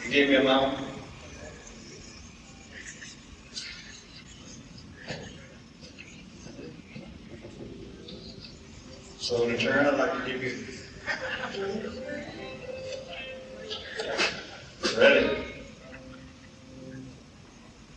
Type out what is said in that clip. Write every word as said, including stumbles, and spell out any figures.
Give me a moment. So in return, I'd like to give you. Ready?